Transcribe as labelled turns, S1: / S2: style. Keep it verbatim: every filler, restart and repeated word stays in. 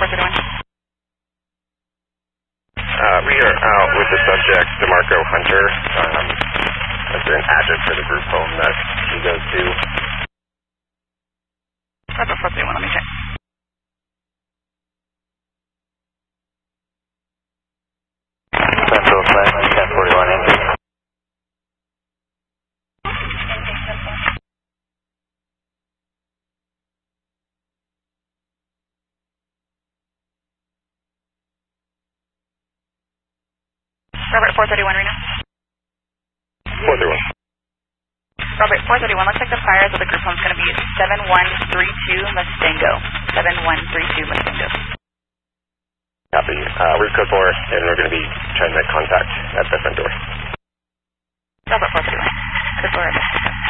S1: four thirty-one.
S2: Uh, we are out with the subject, DeMarco Hunter. Um, that's an adjunct for the group home that he goes to.
S1: Robert four thirty-one, let me check.
S2: Central Flint, ten forty-one inches.
S1: Robert four thirty-one, Reno.
S2: four thirty-one.
S1: Robert four thirty-one, looks like the fires of the group home is going to be seven one three two Mustango. seven one three two Mustango.
S2: Copy. Uh, we're code four, and we're going to be trying to make contact at the front door.
S1: Robert four thirty-one. Code four.